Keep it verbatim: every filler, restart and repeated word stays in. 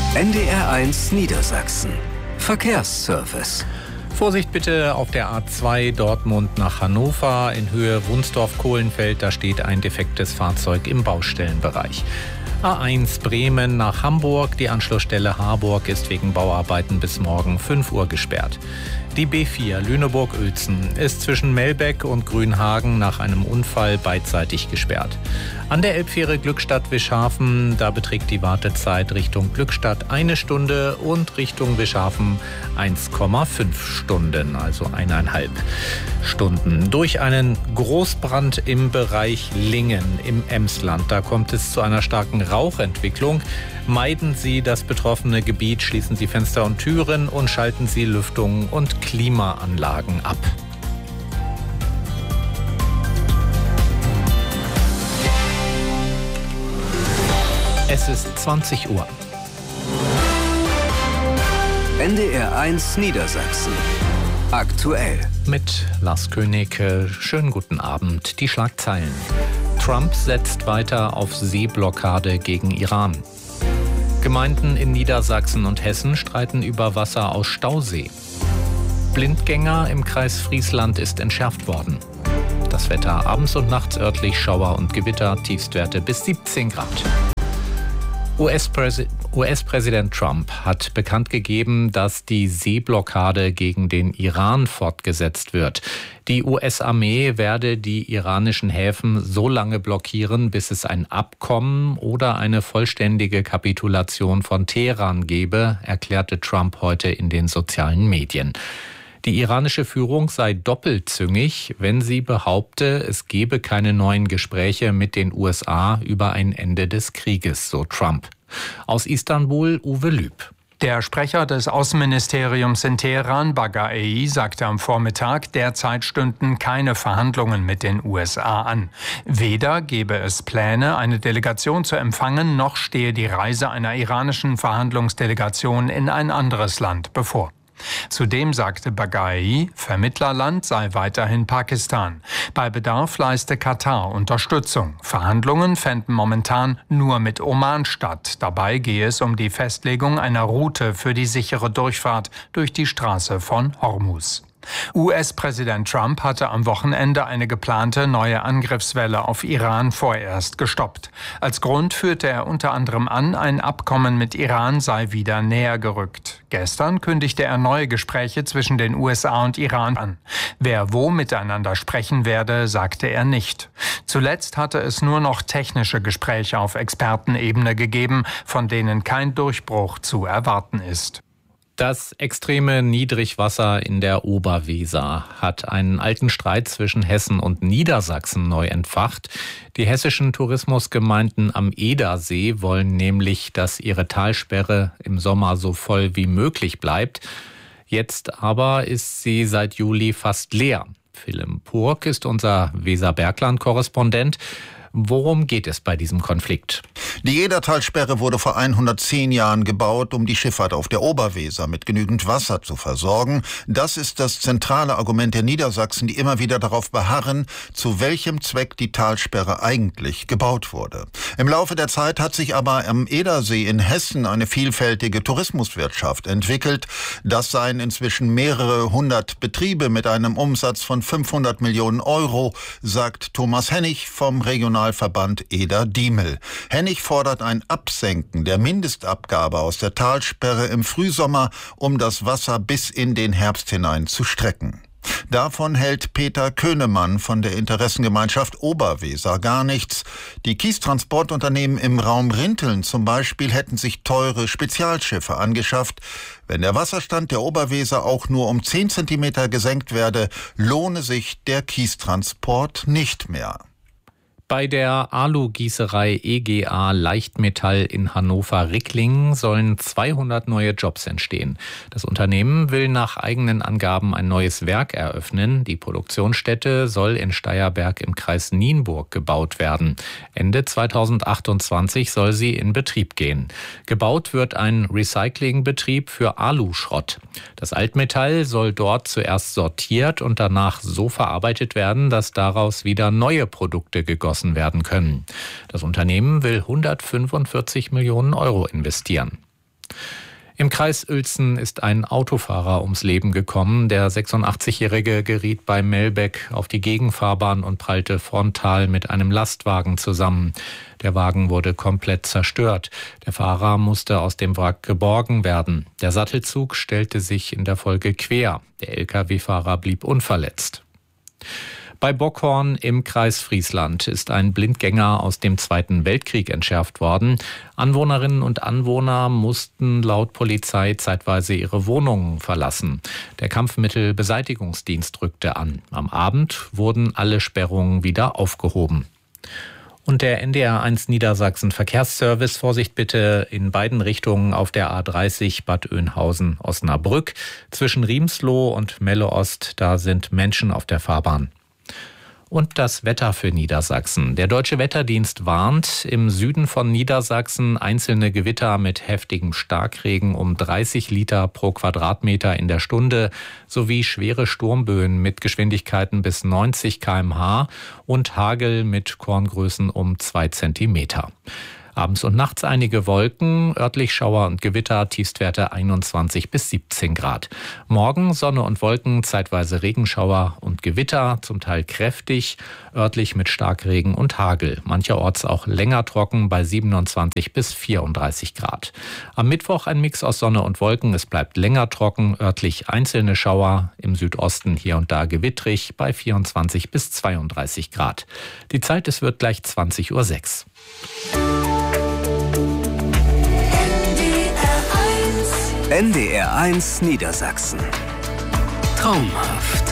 N D R eins Niedersachsen. Verkehrsservice. Vorsicht bitte auf der A zwei Dortmund nach Hannover in Höhe Wunsdorf-Kohlenfeld. Da steht ein defektes Fahrzeug im Baustellenbereich. A eins Bremen nach Hamburg. Die Anschlussstelle Harburg ist wegen Bauarbeiten bis morgen fünf Uhr gesperrt. Die B vier Lüneburg-Uelzen ist zwischen Melbeck und Grünhagen nach einem Unfall beidseitig gesperrt. An der Elbfähre Glückstadt-Wischhafen, da beträgt die Wartezeit Richtung Glückstadt eine Stunde und Richtung Wischhafen eins Komma fünf Stunden, also eineinhalb Stunden. Durch einen Großbrand im Bereich Lingen im Emsland, da kommt es zu einer starken Rauchentwicklung. Meiden Sie das betroffene Gebiet, schließen Sie Fenster und Türen und schalten Sie Lüftung und Klimaanlagen ab. Es ist zwanzig Uhr. N D R eins Niedersachsen. Aktuell. Mit Lars König. Schönen guten Abend. Die Schlagzeilen. Trump setzt weiter auf Seeblockade gegen Iran. Gemeinden in Niedersachsen und Hessen streiten über Wasser aus Stausee. Blindgänger im Kreis Friesland ist entschärft worden. Das Wetter abends und nachts örtlich Schauer und Gewitter, Tiefstwerte bis siebzehn Grad. U S-Präsident Trump hat bekannt gegeben, dass die Seeblockade gegen den Iran fortgesetzt wird. Die U S-Armee werde die iranischen Häfen so lange blockieren, bis es ein Abkommen oder eine vollständige Kapitulation von Teheran gebe, erklärte Trump heute in den sozialen Medien. Die iranische Führung sei doppelzüngig, wenn sie behaupte, es gebe keine neuen Gespräche mit den U S A über ein Ende des Krieges, so Trump. Aus Istanbul Uwe Lüb. Der Sprecher des Außenministeriums in Teheran, Baghai, sagte am Vormittag, derzeit stünden keine Verhandlungen mit den U S A an. Weder gebe es Pläne, eine Delegation zu empfangen, noch stehe die Reise einer iranischen Verhandlungsdelegation in ein anderes Land bevor. Zudem sagte Baghai, Vermittlerland sei weiterhin Pakistan. Bei Bedarf leiste Katar Unterstützung. Verhandlungen fänden momentan nur mit Oman statt. Dabei gehe es um die Festlegung einer Route für die sichere Durchfahrt durch die Straße von Hormuz. U S-Präsident Trump hatte am Wochenende eine geplante neue Angriffswelle auf Iran vorerst gestoppt. Als Grund führte er unter anderem an, ein Abkommen mit Iran sei wieder näher gerückt. Gestern kündigte er neue Gespräche zwischen den U S A und Iran an. Wer wo miteinander sprechen werde, sagte er nicht. Zuletzt hatte es nur noch technische Gespräche auf Expertenebene gegeben, von denen kein Durchbruch zu erwarten ist. Das extreme Niedrigwasser in der Oberweser hat einen alten Streit zwischen Hessen und Niedersachsen neu entfacht. Die hessischen Tourismusgemeinden am Edersee wollen nämlich, dass ihre Talsperre im Sommer so voll wie möglich bleibt. Jetzt aber ist sie seit Juli fast leer. Philipp Purk ist unser Weserbergland-Korrespondent. Worum geht es bei diesem Konflikt? Die Edertalsperre wurde vor hundertzehn Jahren gebaut, um die Schifffahrt auf der Oberweser mit genügend Wasser zu versorgen. Das ist das zentrale Argument der Niedersachsen, die immer wieder darauf beharren, zu welchem Zweck die Talsperre eigentlich gebaut wurde. Im Laufe der Zeit hat sich aber am Edersee in Hessen eine vielfältige Tourismuswirtschaft entwickelt. Das seien inzwischen mehrere hundert Betriebe mit einem Umsatz von fünfhundert Millionen Euro, sagt Thomas Hennig vom Regionalverband Eder-Diemel. Hennig fordert ein Absenken der Mindestabgabe aus der Talsperre im Frühsommer, um das Wasser bis in den Herbst hinein zu strecken. Davon hält Peter Könemann von der Interessengemeinschaft Oberweser gar nichts. Die Kiestransportunternehmen im Raum Rinteln zum Beispiel hätten sich teure Spezialschiffe angeschafft. Wenn der Wasserstand der Oberweser auch nur um zehn Zentimeter gesenkt werde, lohne sich der Kiestransport nicht mehr. Bei der Alugießerei E G A Leichtmetall in Hannover-Ricklingen sollen zweihundert neue Jobs entstehen. Das Unternehmen will nach eigenen Angaben ein neues Werk eröffnen. Die Produktionsstätte soll in Steyerberg im Kreis Nienburg gebaut werden. Ende zweitausendachtundzwanzig soll sie in Betrieb gehen. Gebaut wird ein Recyclingbetrieb für Aluschrott. Das Altmetall soll dort zuerst sortiert und danach so verarbeitet werden, dass daraus wieder neue Produkte gegossen werden können. Das Unternehmen will hundertfünfundvierzig Millionen Euro investieren. Im Kreis Uelzen ist ein Autofahrer ums Leben gekommen. Der sechsundachtzigjährige geriet bei Melbeck auf die Gegenfahrbahn und prallte frontal mit einem Lastwagen zusammen. Der Wagen wurde komplett zerstört. Der Fahrer musste aus dem Wrack geborgen werden. Der Sattelzug stellte sich in der Folge quer. Der L K W-Fahrer blieb unverletzt. Bei Bockhorn im Kreis Friesland ist ein Blindgänger aus dem Zweiten Weltkrieg entschärft worden. Anwohnerinnen und Anwohner mussten laut Polizei zeitweise ihre Wohnungen verlassen. Der Kampfmittelbeseitigungsdienst rückte an. Am Abend wurden alle Sperrungen wieder aufgehoben. Und der N D R eins Niedersachsen Verkehrsservice, Vorsicht bitte in beiden Richtungen auf der A dreißig Bad Oeynhausen-Osnabrück. Zwischen Riemsloh und Melle-Ost, da sind Menschen auf der Fahrbahn. Und das Wetter für Niedersachsen. Der Deutsche Wetterdienst warnt, im Süden von Niedersachsen einzelne Gewitter mit heftigem Starkregen um dreißig Liter pro Quadratmeter in der Stunde sowie schwere Sturmböen mit Geschwindigkeiten bis neunzig Kilometer pro Stunde und Hagel mit Korngrößen um zwei Zentimeter. Abends und nachts einige Wolken, örtlich Schauer und Gewitter, Tiefstwerte einundzwanzig bis siebzehn Grad. Morgen Sonne und Wolken, zeitweise Regenschauer und Gewitter, zum Teil kräftig, örtlich mit Starkregen und Hagel. Mancherorts auch länger trocken bei siebenundzwanzig bis vierunddreißig Grad. Am Mittwoch ein Mix aus Sonne und Wolken, es bleibt länger trocken, örtlich einzelne Schauer, im Südosten hier und da gewittrig bei vierundzwanzig bis zweiunddreißig Grad. Die Zeit, es wird gleich zwanzig Uhr sechs. N D R eins Niedersachsen. Traumhaft.